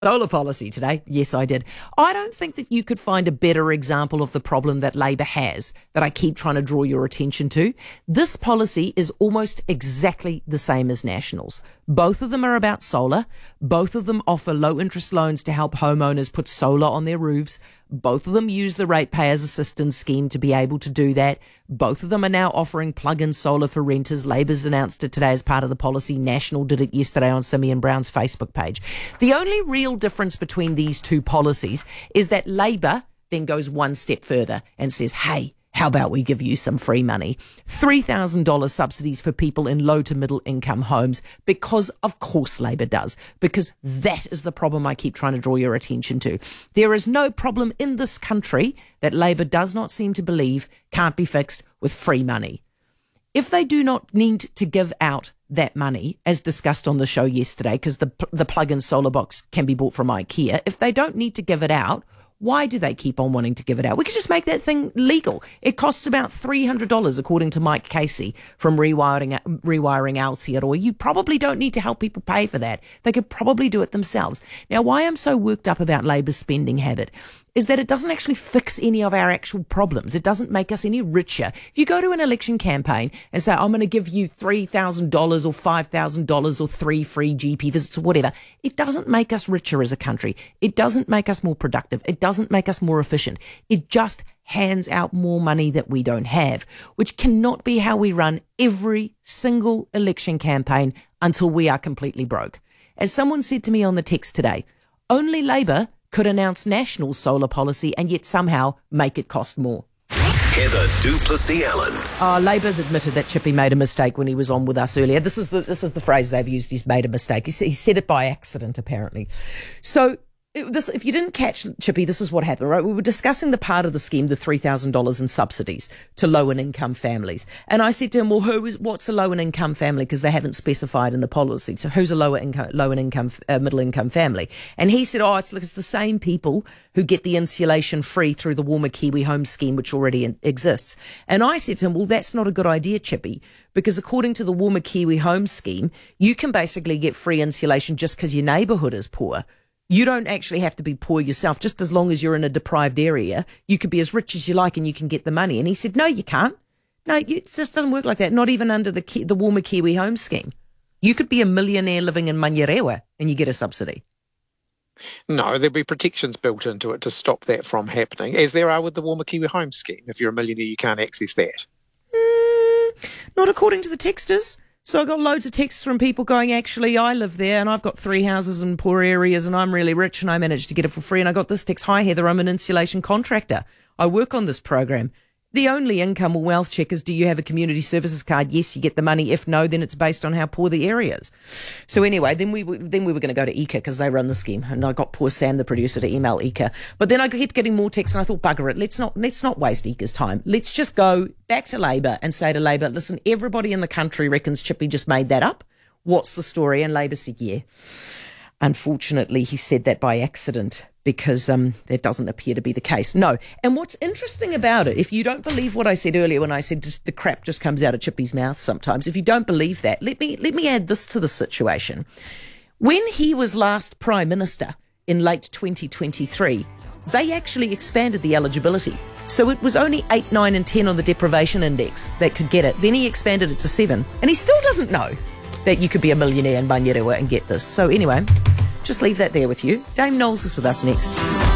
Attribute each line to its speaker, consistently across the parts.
Speaker 1: Solar policy today. Yes, I did. I don't think that you could find a better example of the problem that Labor has that I keep trying to draw your attention to. This policy is almost exactly the same as Nationals. Both of them are about solar. Both of them offer low interest loans to help homeowners put solar on their roofs. Both of them use the ratepayers assistance scheme to be able to do that. Both of them are now offering plug-in solar for renters. Labor's announced it today as part of the policy. National did it yesterday on Simeon Brown's Facebook page. The only real difference between these two policies is that Labor then goes one step further and says, hey, how about we give you some free money? $3,000 subsidies for people in low to middle income homes, because of course Labor does, because that is the problem I keep trying to draw your attention to. There is no problem in this country that Labor does not seem to believe can't be fixed with free money. If they do not need to give out that money, as discussed on the show yesterday, because the plug-in solar box can be bought from IKEA, if they don't need to give it out, why do they keep on wanting to give it out? We could just make that thing legal. It costs about $300, according to Mike Casey from Rewiring Aotearoa. You probably don't need to help people pay for that. They could probably do it themselves. Now, why I'm so worked up about Labor's spending habit is that it doesn't actually fix any of our actual problems. It doesn't make us any richer. If you go to an election campaign and say, I'm going to give you $3,000 or $5,000 or 3 free GP visits or whatever, it doesn't make us richer as a country. It doesn't make us more productive. It doesn't make us more efficient. It just hands out more money that we don't have, which cannot be how we run every single election campaign until we are completely broke. As someone said to me on the text today, only Labor could announce national solar policy and yet somehow make it cost more.
Speaker 2: Heather du Plessis-Allen.
Speaker 1: Labor's admitted that Chippy made a mistake when he was on with us earlier. This is the phrase they've used. He's made a mistake. He said it by accident, apparently. So if you didn't catch Chippy, this is what happened, right? We were discussing the part of the scheme, the $3,000 in subsidies to low and income families. And I said to him, well, what's a low and income family? Because they haven't specified in the policy. So who's a low and income, middle income family? And he said, it's the same people who get the insulation free through the Warmer Kiwi Home scheme, which already exists. And I said to him, well, that's not a good idea, Chippy, because according to the Warmer Kiwi Home scheme, you can basically get free insulation just because your neighbourhood is poor. You don't actually have to be poor yourself. Just as long as you're in a deprived area, you could be as rich as you like and you can get the money. And he said, no, you can't. No, it just doesn't work like that. Not even under the Warmer Kiwi Home scheme. You could be a millionaire living in Manurewa and you get a subsidy.
Speaker 3: No, there'll be protections built into it to stop that from happening, as there are with the Warmer Kiwi Home scheme. If you're a millionaire, you can't access that.
Speaker 1: Not according to the texters. So I got loads of texts from people going, actually, I live there and I've got 3 houses in poor areas and I'm really rich and I managed to get it for free. And I got this text, hi, Heather, I'm an insulation contractor. I work on this program. The only income or wealth check is, do you have a community services card? Yes, you get the money. If no, then it's based on how poor the area is. So anyway, then we were going to go to ICA because they run the scheme. And I got poor Sam, the producer, to email ICA. But then I kept getting more texts and I thought, bugger it, let's not waste ICA's time. Let's just go back to Labor and say to Labor, listen, everybody in the country reckons Chippy just made that up. What's the story? And Labor said, yeah. Unfortunately, he said that by accident, because that doesn't appear to be the case. No. And what's interesting about it, if you don't believe what I said earlier when I said just the crap just comes out of Chippy's mouth sometimes, if you don't believe that, let me add this to the situation. When he was last Prime Minister in late 2023, they actually expanded the eligibility. So it was only 8, 9 and 10 on the deprivation index that could get it. Then he expanded it to 7. And he still doesn't know that you could be a millionaire in Manurewa and get this. So anyway, just leave that there with you. Dame Knowles is with us next.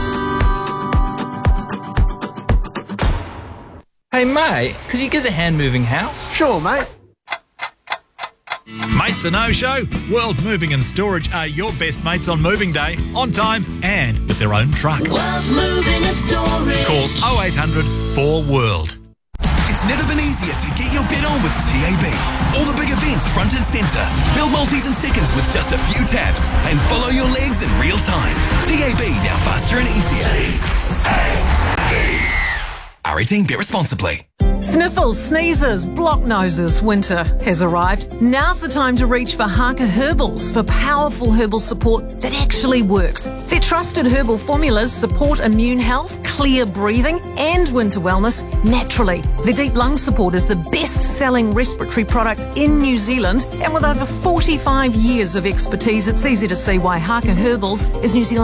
Speaker 4: Hey, mate, could you get a hand-moving house?
Speaker 5: Sure, mate.
Speaker 6: Mates are no-show. World Moving and Storage are your best mates on moving day, on time and with their own truck.
Speaker 7: World Moving and Storage.
Speaker 6: Call 0800 4WORLD.
Speaker 2: It's never been easier to get your bet on with TAB. All the big events front and centre. Build multis in seconds with just a few taps and follow your legs in real time. TAB, now faster and easier. 18, bet responsibly.
Speaker 5: Sniffles, sneezes, block noses, winter has arrived. Now's the time to reach for Haka Herbals for powerful herbal support that actually works. Their trusted herbal formulas support immune health, clear breathing and winter wellness naturally. Their deep lung support is the best-selling respiratory product in New Zealand, and with over 45 years of expertise, it's easy to see why Haka Herbals is New Zealand's